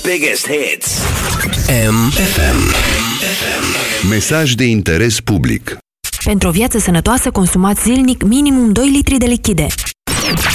biggest hits. M-FM. Mesaj de interes public. Pentru o viață sănătoasă, consumați zilnic minimum 2 litri de lichide.